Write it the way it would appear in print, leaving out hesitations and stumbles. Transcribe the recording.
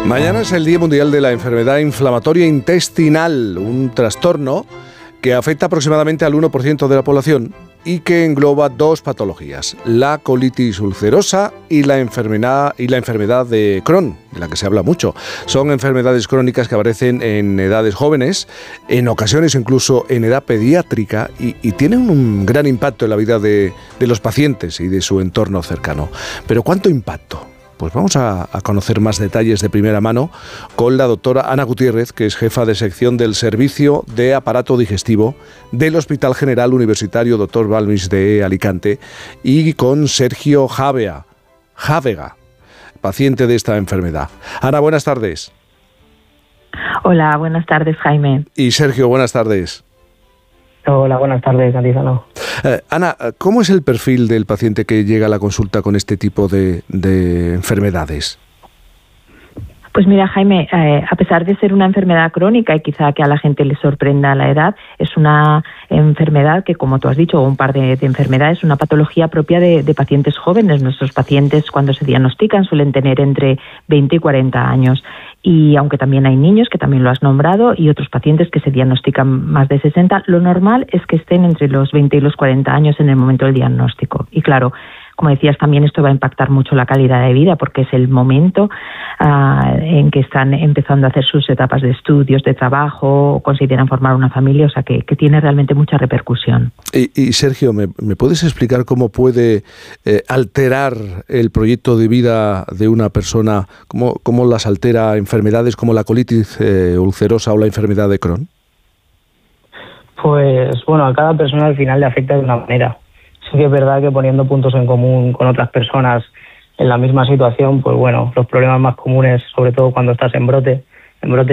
Mañana es el Día Mundial de la Enfermedad Inflamatoria Intestinal, un trastorno que afecta aproximadamente al 1% de la población y que engloba dos patologías, la colitis ulcerosa y la enfermedad de Crohn, de la que se habla mucho. Son enfermedades crónicas que aparecen en edades jóvenes, en ocasiones incluso en edad pediátrica, y tienen un gran impacto en la vida de los pacientes y de su entorno cercano. Pero ¿cuánto impacto? Pues vamos a conocer más detalles de primera mano con la doctora Ana Gutiérrez, que es jefa de sección del Servicio de Aparato Digestivo del Hospital General Universitario Dr. Balmis de Alicante, y con Sergio Jávega, paciente de esta enfermedad. Ana, buenas tardes. Hola, buenas tardes, Jaime. Y Sergio, buenas tardes. Hola, buenas tardes, Cantizano. Ana, ¿cómo es el perfil del paciente que llega a la consulta con este tipo de enfermedades? Pues mira, Jaime, a pesar de ser una enfermedad crónica y quizá que a la gente le sorprenda la edad, es una enfermedad que, como tú has dicho, un par de enfermedades, una patología propia de pacientes jóvenes. Nuestros pacientes, cuando se diagnostican, suelen tener entre 20 y 40 años. Y aunque también hay niños, que también lo has nombrado, y otros pacientes que se diagnostican más de 60, lo normal es que estén entre los 20 y los 40 años en el momento del diagnóstico. Y claro, como decías, también esto va a impactar mucho la calidad de vida, porque es el momento en que están empezando a hacer sus etapas de estudios, de trabajo, consideran formar una familia, o sea que tiene realmente mucha repercusión. Y Sergio, ¿me puedes explicar cómo puede alterar el proyecto de vida de una persona, cómo las altera enfermedades como la colitis ulcerosa o la enfermedad de Crohn? Pues bueno, a cada persona al final le afecta de una manera. Sí que es verdad que poniendo puntos en común con otras personas en la misma situación, pues bueno, los problemas más comunes, sobre todo cuando estás en brote